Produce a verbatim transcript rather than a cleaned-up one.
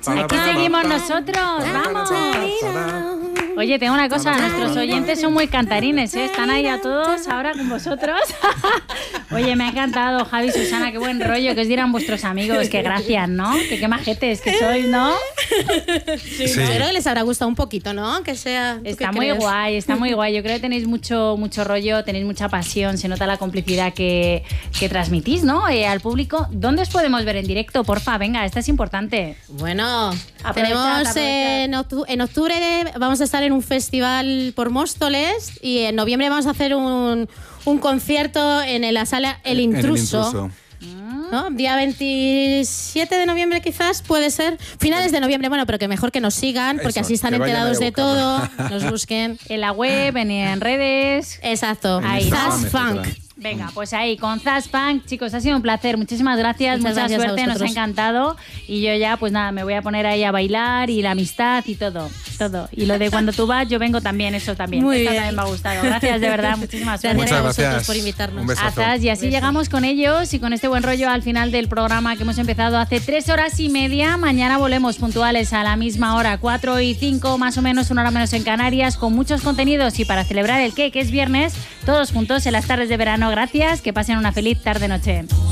Aquí seguimos nosotros, vamos. Oye, tengo una cosa, nuestros oyentes son muy cantarines, ¿eh? Están ahí a todos ahora con vosotros. Oye, me ha encantado, Javi, Susana, qué buen rollo, que os dirán vuestros amigos, qué gracias, ¿no? Que qué majetes que sois, ¿no? Sí, sí. Yo creo que les habrá gustado un poquito, ¿no? Que sea. Está muy crees? guay, está muy guay. Yo creo que tenéis mucho, mucho rollo, tenéis mucha pasión, se nota la complicidad que, que transmitís, ¿no? Eh, al público. ¿Dónde os podemos ver en directo? Porfa, venga, esta es importante. Bueno, aprovechad, tenemos aprovechad. En, octubre, en octubre vamos a estar en un festival por Móstoles y en noviembre vamos a hacer un, un concierto en la sala El Intruso. El Intruso. ¿No? Día veintisiete de noviembre quizás, puede ser. Finales de noviembre, bueno, pero que mejor que nos sigan, porque Eso, así están enterados de todo, nos busquen. En la web, en, en redes. Exacto. Ahí. Zas Funk. Venga, pues ahí, con Zas Funk, chicos, ha sido un placer. Muchísimas gracias, Muchas mucha gracias suerte, a nos ha encantado. Y yo ya, pues nada, me voy a poner ahí a bailar y la amistad y todo, todo. Y lo de cuando tú vas, yo vengo también, eso también. Muy Esta bien. también me ha gustado. Gracias, de verdad, muchísimas Gracias Muchas a gracias. vosotros gracias. por invitarnos. Un besazo. Azas, y así llegamos con ellos y con este buen rollo al final del programa que hemos empezado hace tres horas y media. Mañana volvemos puntuales a la misma hora, cuatro y cinco más o menos, una hora menos en Canarias, con muchos contenidos y para celebrar el qué, que es viernes, todos juntos en las tardes de verano. Gracias, que pasen una feliz tarde-noche.